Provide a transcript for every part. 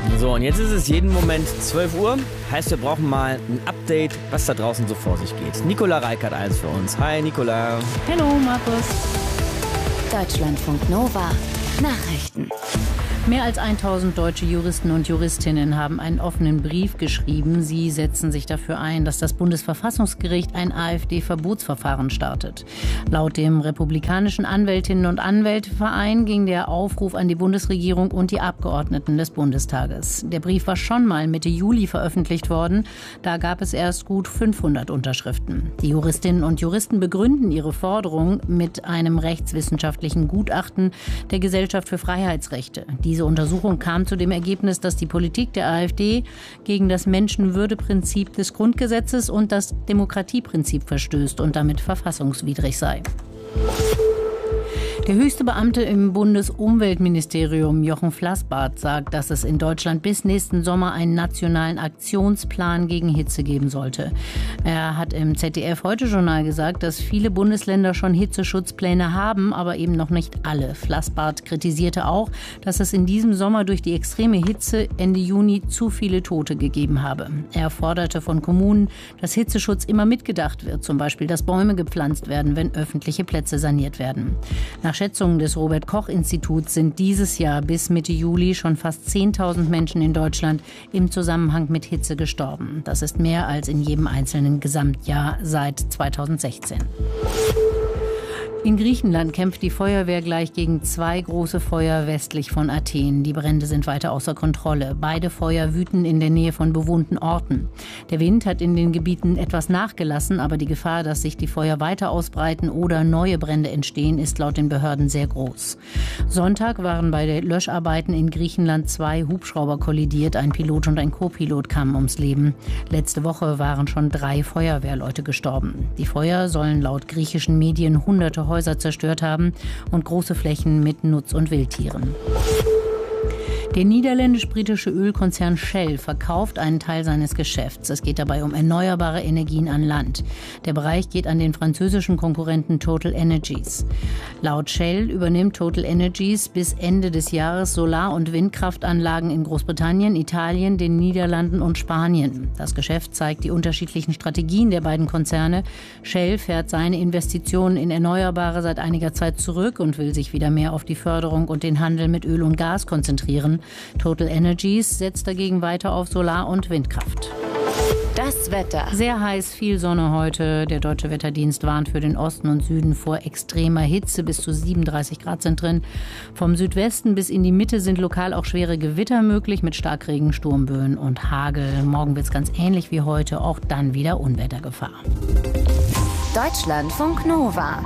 So, und jetzt ist es jeden Moment 12 Uhr. Heißt, wir brauchen mal ein Update, was da draußen so vor sich geht. Nicola Reik hat alles für uns. Hi, Nicola. Hallo, Markus. Deutschlandfunk Nova. Nachrichten. Mehr als 1000 deutsche Juristen und Juristinnen haben einen offenen Brief geschrieben. Sie setzen sich dafür ein, dass das Bundesverfassungsgericht ein AfD-Verbotsverfahren startet. Laut dem Republikanischen Anwältinnen- und Anwälteverein ging der Aufruf an die Bundesregierung und die Abgeordneten des Bundestages. Der Brief war schon mal Mitte Juli veröffentlicht worden. Da gab es erst gut 500 Unterschriften. Die Juristinnen und Juristen begründen ihre Forderung mit einem rechtswissenschaftlichen Gutachten der Gesellschaft für Freiheitsrechte. Diese Untersuchung kam zu dem Ergebnis, dass die Politik der AfD gegen das Menschenwürdeprinzip des Grundgesetzes und das Demokratieprinzip verstößt und damit verfassungswidrig sei. Der höchste Beamte im Bundesumweltministerium, Jochen Flassbart, sagt, dass es in Deutschland bis nächsten Sommer einen nationalen Aktionsplan gegen Hitze geben sollte. Er hat im ZDF-Heute-Journal gesagt, dass viele Bundesländer schon Hitzeschutzpläne haben, aber eben noch nicht alle. Flassbart kritisierte auch, dass es in diesem Sommer durch die extreme Hitze Ende Juni zu viele Tote gegeben habe. Er forderte von Kommunen, dass Hitzeschutz immer mitgedacht wird, zum Beispiel, dass Bäume gepflanzt werden, wenn öffentliche Plätze saniert werden. Nach Schätzungen des Robert-Koch-Instituts sind dieses Jahr bis Mitte Juli schon fast 10.000 Menschen in Deutschland im Zusammenhang mit Hitze gestorben. Das ist mehr als in jedem einzelnen Gesamtjahr seit 2016. In Griechenland kämpft die Feuerwehr gleich gegen 2 große Feuer westlich von Athen. Die Brände sind weiter außer Kontrolle. Beide Feuer wüten in der Nähe von bewohnten Orten. Der Wind hat in den Gebieten etwas nachgelassen, aber die Gefahr, dass sich die Feuer weiter ausbreiten oder neue Brände entstehen, ist laut den Behörden sehr groß. Sonntag waren bei den Löscharbeiten in Griechenland 2 Hubschrauber kollidiert. Ein Pilot und ein Co-Pilot kamen ums Leben. Letzte Woche waren schon 3 Feuerwehrleute gestorben. Die Feuer sollen laut griechischen Medien hunderte Häuser zerstört haben und große Flächen mit Nutz- und Wildtieren. Der niederländisch-britische Ölkonzern Shell verkauft einen Teil seines Geschäfts. Es geht dabei um erneuerbare Energien an Land. Der Bereich geht an den französischen Konkurrenten Total Energies. Laut Shell übernimmt Total Energies bis Ende des Jahres Solar- und Windkraftanlagen in Großbritannien, Italien, den Niederlanden und Spanien. Das Geschäft zeigt die unterschiedlichen Strategien der beiden Konzerne. Shell fährt seine Investitionen in Erneuerbare seit einiger Zeit zurück und will sich wieder mehr auf die Förderung und den Handel mit Öl und Gas konzentrieren. Total Energies setzt dagegen weiter auf Solar- und Windkraft. Das Wetter. Sehr heiß, viel Sonne heute. Der Deutsche Wetterdienst warnt für den Osten und Süden vor extremer Hitze. Bis zu 37 Grad sind drin. Vom Südwesten bis in die Mitte sind lokal auch schwere Gewitter möglich mit Starkregen, Sturmböen und Hagel. Morgen wird es ganz ähnlich wie heute, auch dann wieder Unwettergefahr. Deutschlandfunk Nova.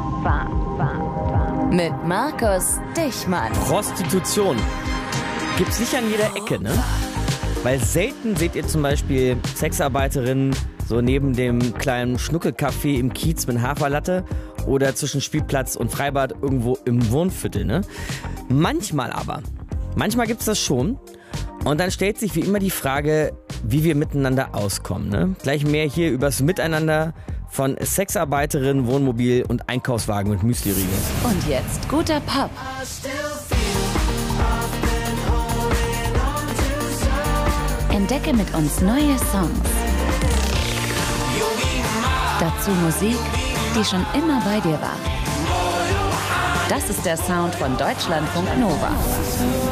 Mit Markus Dichmann. Prostitution gibt's nicht an jeder Ecke, ne? Weil selten seht ihr zum Beispiel Sexarbeiterinnen so neben dem kleinen Schnuckelcafé im Kiez mit Haferlatte oder zwischen Spielplatz und Freibad irgendwo im Wohnviertel, ne? Manchmal gibt's das schon. Und dann stellt sich wie immer die Frage, wie wir miteinander auskommen, ne? Gleich mehr hier übers Miteinander von Sexarbeiterinnen, Wohnmobil und Einkaufswagen mit Müsliriegeln. Und jetzt guter Pop. Entdecke mit uns neue Songs. Dazu Musik, die schon immer bei dir war. Das ist der Sound von Deutschlandfunk Nova.